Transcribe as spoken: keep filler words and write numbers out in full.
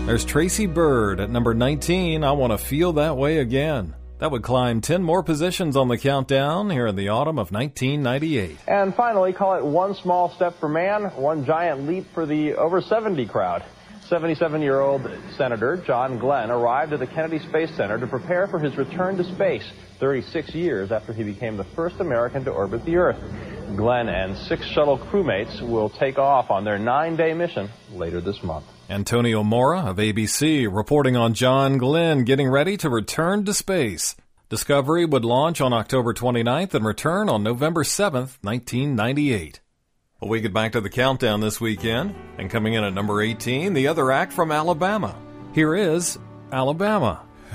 There's Tracy Byrd at number nineteen, I Want to Feel That Way Again. That would climb ten more positions on the countdown here in the autumn of nineteen ninety-eight. And finally, call it one small step for man, one giant leap for the over seventy crowd. seventy-seven-year-old Senator John Glenn arrived at the Kennedy Space Center to prepare for his return to space, thirty-six years after he became the first American to orbit the Earth. Glenn and six shuttle crewmates will take off on their nine-day mission later this month. Antonio Mora of A B C reporting on John Glenn getting ready to return to space. Discovery would launch on October twenty-ninth and return on November seventh, nineteen ninety-eight. Well, we get back to the countdown this weekend, and coming in at number eighteen, the other act from Alabama. Here is Alabama.